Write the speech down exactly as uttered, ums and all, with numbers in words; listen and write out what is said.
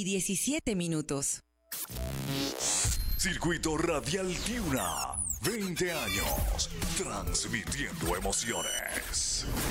diecisiete minutos. Circuito Radial Tiuna. veinte años transmitiendo emociones.